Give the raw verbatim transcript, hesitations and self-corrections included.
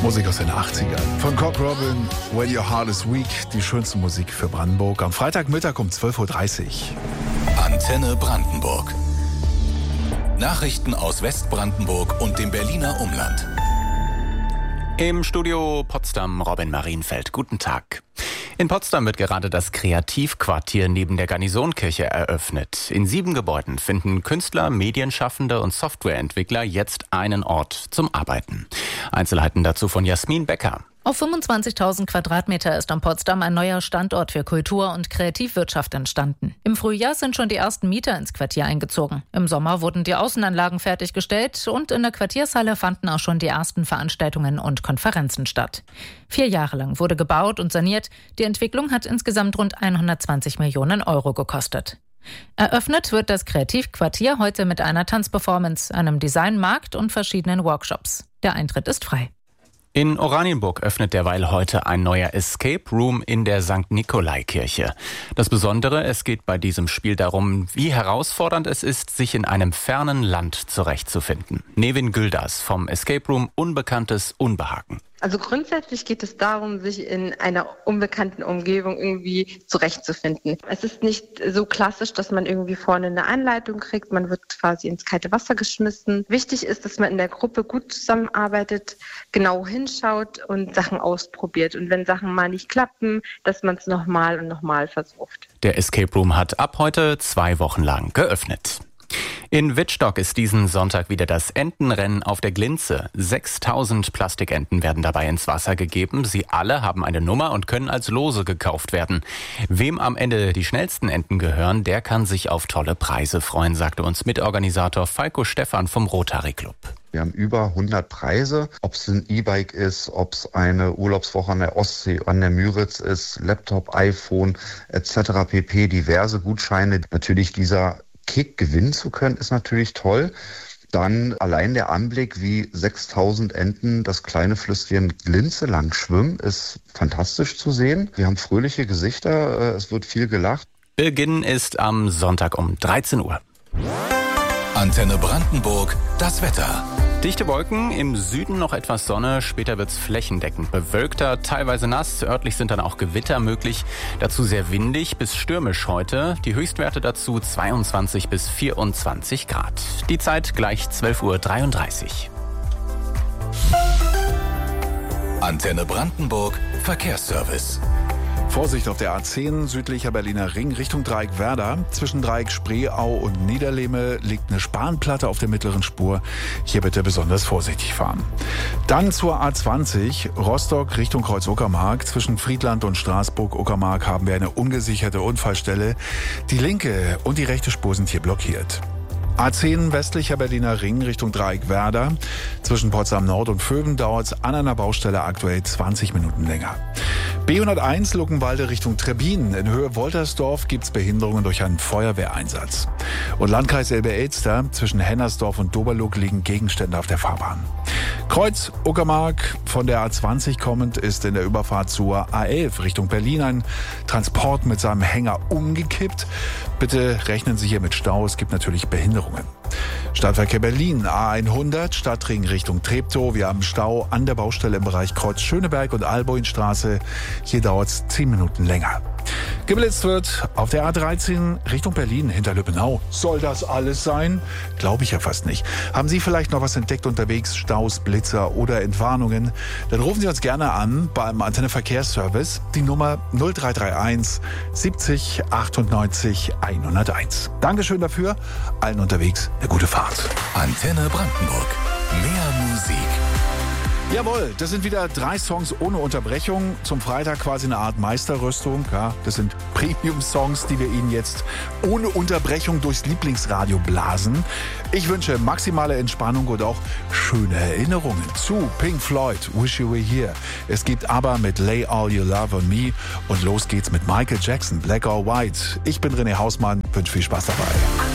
Musik aus den achtzigern. Von Cock Robin, When Your Heart is Weak, die schönste Musik für Brandenburg. Am Freitagmittag um zwölf Uhr dreißig. Antenne Brandenburg. Nachrichten aus Westbrandenburg und dem Berliner Umland. Im Studio Potsdam Robin Marienfeld. Guten Tag. In Potsdam wird gerade das Kreativquartier neben der Garnisonkirche eröffnet. In sieben Gebäuden finden Künstler, Medienschaffende und Softwareentwickler jetzt einen Ort zum Arbeiten. Einzelheiten dazu von Jasmin Becker. Auf fünfundzwanzigtausend Quadratmeter ist am Potsdam ein neuer Standort für Kultur- und Kreativwirtschaft entstanden. Im Frühjahr sind schon die ersten Mieter ins Quartier eingezogen. Im Sommer wurden die Außenanlagen fertiggestellt und in der Quartiershalle fanden auch schon die ersten Veranstaltungen und Konferenzen statt. Vier Jahre lang wurde gebaut und saniert. Die Entwicklung hat insgesamt rund hundertzwanzig Millionen Euro gekostet. Eröffnet wird das Kreativquartier heute mit einer Tanzperformance, einem Designmarkt und verschiedenen Workshops. Der Eintritt ist frei. In Oranienburg öffnet derweil heute ein neuer Escape Room in der Sankt Nikolai-Kirche. Das Besondere, es geht bei diesem Spiel darum, wie herausfordernd es ist, sich in einem fernen Land zurechtzufinden. Nevin Güldas vom Escape Room Unbekanntes Unbehagen. Also grundsätzlich geht es darum, sich in einer unbekannten Umgebung irgendwie zurechtzufinden. Es ist nicht so klassisch, dass man irgendwie vorne eine Anleitung kriegt. Man wird quasi ins kalte Wasser geschmissen. Wichtig ist, dass man in der Gruppe gut zusammenarbeitet, genau hinschaut und Sachen ausprobiert. Und wenn Sachen mal nicht klappen, dass man es nochmal und nochmal versucht. Der Escape Room hat ab heute zwei Wochen lang geöffnet. In Wittstock ist diesen Sonntag wieder das Entenrennen auf der Glinze. sechstausend Plastikenten werden dabei ins Wasser gegeben. Sie alle haben eine Nummer und können als Lose gekauft werden. Wem am Ende die schnellsten Enten gehören, der kann sich auf tolle Preise freuen, sagte uns Mitorganisator Falco Stephan vom Rotary Club. Wir haben über hundert Preise, ob es ein E-Bike ist, ob es eine Urlaubswoche an der Ostsee, an der Müritz ist, Laptop, iPhone et cetera pp. Diverse Gutscheine. Natürlich dieser Kick gewinnen zu können, ist natürlich toll. Dann allein der Anblick, wie sechstausend Enten das kleine Flüsschen Glinze lang schwimmen, ist fantastisch zu sehen. Wir haben fröhliche Gesichter, es wird viel gelacht. Beginn ist am Sonntag um dreizehn Uhr. Antenne Brandenburg, das Wetter. Dichte Wolken, im Süden noch etwas Sonne, später wird's flächendeckend bewölkter, teilweise nass, örtlich sind dann auch Gewitter möglich, dazu sehr windig bis stürmisch heute, die Höchstwerte dazu zweiundzwanzig bis vierundzwanzig Grad. Die Zeit gleich zwölf Uhr dreiunddreißig. Antenne Brandenburg, Verkehrsservice. Vorsicht auf der A zehn, südlicher Berliner Ring, Richtung Dreieck Werder. Zwischen Dreieck Spreeau und Niederlehme liegt eine Spanplatte auf der mittleren Spur. Hier bitte besonders vorsichtig fahren. Dann zur A zwanzig, Rostock Richtung Kreuz-Uckermark. Zwischen Friedland und Straßburg-Uckermark haben wir eine ungesicherte Unfallstelle. Die linke und die rechte Spur sind hier blockiert. A zehn, westlicher Berliner Ring Richtung Dreieck Werder. Zwischen Potsdam Nord und Vöben dauert es an einer Baustelle aktuell zwanzig Minuten länger. B hunderteins Luckenwalde Richtung Trebbin. In Höhe Woltersdorf gibt es Behinderungen durch einen Feuerwehreinsatz. Und Landkreis Elbe-Elster, zwischen Hennersdorf und Doberluck liegen Gegenstände auf der Fahrbahn. Kreuz Uckermark, von der A zwanzig kommend, ist in der Überfahrt zur A elf Richtung Berlin ein Transport mit seinem Hänger umgekippt. Bitte rechnen Sie hier mit Stau, es gibt natürlich Behinderungen. Stadtverkehr Berlin, A hundert, Stadtring Richtung Treptow. Wir haben Stau an der Baustelle im Bereich Kreuz Schöneberg und Alboinstraße. Hier dauert es zehn Minuten länger. Geblitzt wird auf der A dreizehn Richtung Berlin hinter Lübbenau. Soll das alles sein? Glaube ich ja fast nicht. Haben Sie vielleicht noch was entdeckt unterwegs? Staus, Blitzer oder Entwarnungen? Dann rufen Sie uns gerne an beim Antenne Verkehrsservice. Die Nummer null drei drei eins siebzig achtundneunzig hunderteins. Dankeschön dafür. Allen unterwegs eine gute Fahrt. Antenne Brandenburg. Mehr Musik. Jawohl, das sind wieder drei Songs ohne Unterbrechung. Zum Freitag quasi eine Art Meisterrüstung. Ja, das sind Premium-Songs, die wir Ihnen jetzt ohne Unterbrechung durchs Lieblingsradio blasen. Ich wünsche maximale Entspannung und auch schöne Erinnerungen zu Pink Floyd, Wish You Were Here. Es gibt ABBA mit Lay All Your Love on Me und los geht's mit Michael Jackson, Black or White. Ich bin René Hausmann, wünsche viel Spaß dabei.